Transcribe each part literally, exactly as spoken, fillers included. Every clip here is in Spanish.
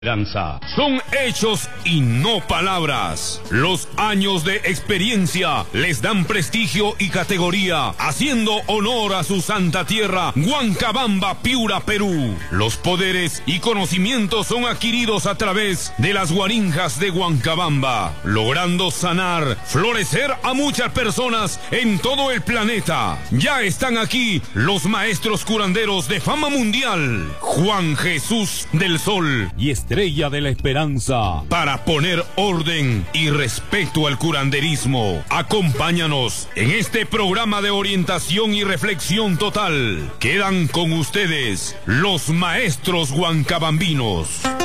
Esperanza. Son hechos y no palabras. Los años de experiencia les dan prestigio y categoría, haciendo honor a su santa tierra, Huancabamba, Piura, Perú. Los poderes y conocimientos son adquiridos a través de las guarinjas de Huancabamba, logrando sanar, florecer a muchas personas en todo el planeta. Ya están aquí los maestros curanderos de fama mundial, Juan Jesús del Sol y Estrella de la Esperanza, para poner orden y respeto al curanderismo. Acompáñanos en este programa de orientación y reflexión total. Quedan con ustedes los maestros huancabambinos.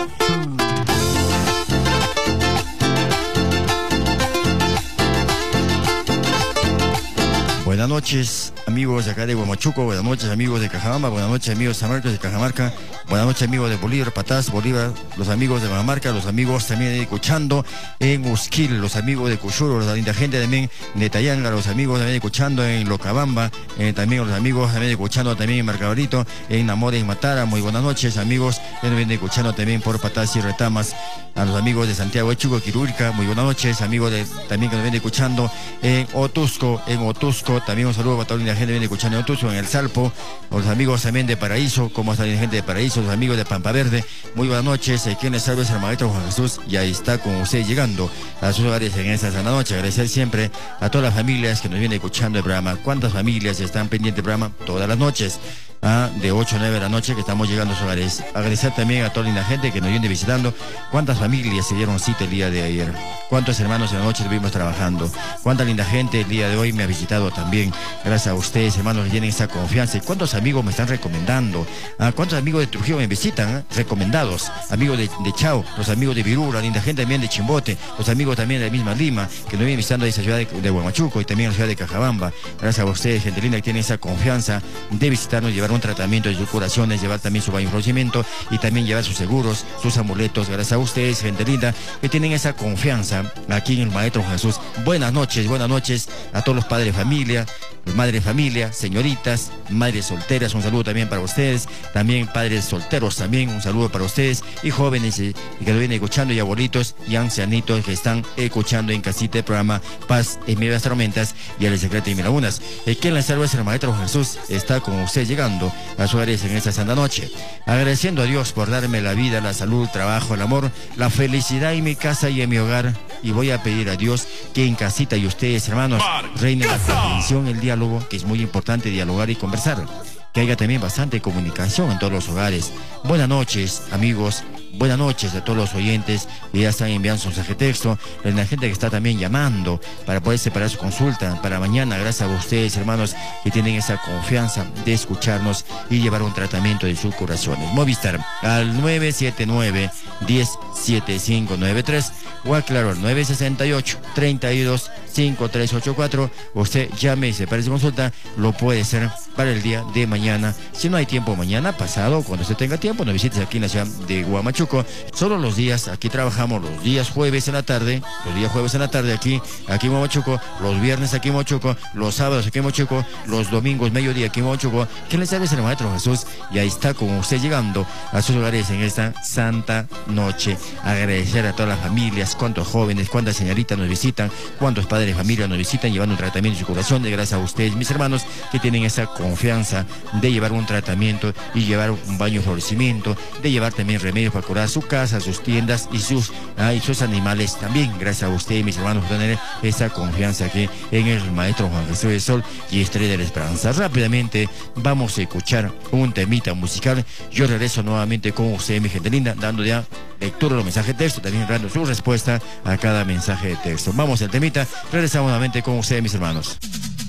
Buenas noches, amigos de acá de Huamachuco, buenas noches, amigos de Cajabamba, buenas noches, amigos de San Marcos de Cajamarca, buenas noches, amigos de Bolívar, Patás, Bolívar, los amigos de Cajamarca, los amigos también de Cuchando en Usquil, los amigos de Cuchuro, la linda gente también de Tayanga, los amigos también de Cuchando en Locabamba, eh, también los amigos también de Cuchando también en Marcabarito, en Namore, en Matara. Muy buenas noches, amigos de Cuchando también por Patás y Retamas, a los amigos de Santiago de Chuco, Quirúrica, muy buenas noches, amigos de, también que nos vienen escuchando en Otusco, en Otusco, también un saludo para toda la gente que viene escuchando en Otusco, en El Salpo, a los amigos también de Paraíso, como está la gente de Paraíso, los amigos de Pampa Verde, muy buenas noches, eh, quien les salve es el maestro Juan Jesús, y ahí está con usted llegando a sus hogares en esta sana noche. Agradecer siempre a todas las familias que nos vienen escuchando el programa. ¿Cuántas familias están pendientes del programa? Todas las noches. Ah, de ocho a nueve de la noche que estamos llegando a sus hogares. Agradecer también a toda la gente que nos viene visitando. ¿Cuántas familias se dieron cita el día de ayer? ¿Cuántos hermanos en la noche estuvimos trabajando? ¿Cuánta linda gente el día de hoy me ha visitado también? Gracias a ustedes, hermanos, que tienen esa confianza. ¿Y cuántos amigos me están recomendando? Ah, ¿cuántos amigos de Trujillo me visitan? ¿Eh? Recomendados. Amigos de, de Chao, los amigos de Virú, la linda gente también de Chimbote, los amigos también de la misma Lima, que nos vienen visitando de esa ciudad de, de Huamachuco y también la ciudad de Cajabamba. Gracias a ustedes, gente linda, que tienen esa confianza de visitarnos, llevar un tratamiento de sus curaciones, llevar también su baño conocimiento y también llevar sus seguros, sus amuletos. Gracias a ustedes, gente linda, que tienen esa confianza aquí en el Maestro Jesús. Buenas noches, buenas noches a todos los padres de familia, madres de familia, señoritas, madres solteras, un saludo también para ustedes, también padres solteros también, un saludo para ustedes, y jóvenes y, y que lo vienen escuchando, y abuelitos y ancianitos que están escuchando en casita el programa Paz en medio de las tormentas y el secreto de mil lagunas. Eh, quien les salva es el Maestro Jesús, está con usted llegando a sus hogares en esta santa noche, agradeciendo a Dios por darme la vida, la salud, el trabajo, el amor, la felicidad en mi casa y en mi hogar, y voy a pedir a Dios que en casita y ustedes, hermanos, reine la comprensión, el diálogo, que es muy importante dialogar y conversar, que haya también bastante comunicación en todos los hogares. Buenas noches, amigos. Buenas noches a todos los oyentes que ya están enviando su mensaje de texto, a la gente que está también llamando para poder separar su consulta para mañana. Gracias a ustedes, hermanos, que tienen esa confianza de escucharnos y llevar un tratamiento de sus curaciones. Movistar al nueve siete nueve, uno cero, siete cinco nueve tres o al claro al nueve seis ocho, tres dos, cinco tres ocho cuatro. Usted llame y separe su consulta, lo puede hacer para el día de mañana. Si no hay tiempo mañana, pasado, cuando usted tenga tiempo, nos visites aquí en la ciudad de Huamachuco. Solo los días, aquí trabajamos los días jueves en la tarde, los días jueves en la tarde aquí, aquí en Huamachuco, los viernes aquí en Huamachuco, los sábados aquí en Huamachuco, los domingos mediodía aquí en Huamachuco. ¿Quién les sabe? Es el Maestro Jesús, y ahí está con usted llegando a sus hogares en esta santa noche. Agradecer a todas las familias, cuántos jóvenes, cuántas señoritas nos visitan, cuántos padres de familia nos visitan llevando un tratamiento y su curación. De gracias a ustedes, mis hermanos, que tienen esa confianza de llevar un tratamiento y llevar un baño de florecimiento, de llevar también remedios para curar su casa, sus tiendas y sus, ah, y sus animales también. Gracias a ustedes, mis hermanos, por tener esa confianza aquí en el Maestro Juan Jesús del Sol y Estrella de la Esperanza. Rápidamente vamos a escuchar un temita musical. Yo regreso nuevamente con ustedes, mi gente linda, dando ya lectura de los mensajes de texto, también dando su respuesta a cada mensaje de texto. Vamos al temita, regresamos nuevamente con ustedes, mis hermanos.